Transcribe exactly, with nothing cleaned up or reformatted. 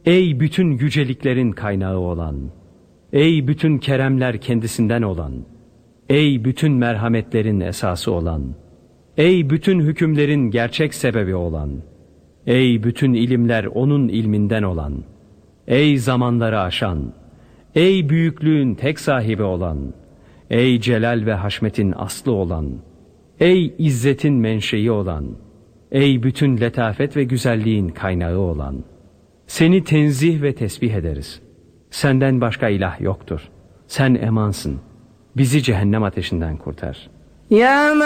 Ey bütün yüceliklerin kaynağı olan, ey bütün keremler kendisinden olan, ey bütün merhametlerin esası olan, ey bütün hükümlerin gerçek sebebi olan, ey bütün ilimler onun ilminden olan, ey zamanları aşan, ey büyüklüğün tek sahibi olan, ey celal ve haşmetin aslı olan, ey izzetin menşei olan, ey bütün letafet ve güzelliğin kaynağı olan, seni tenzih ve tesbih ederiz. Senden başka ilah yoktur. Sen emansın. Bizi cehennem ateşinden kurtar. Ya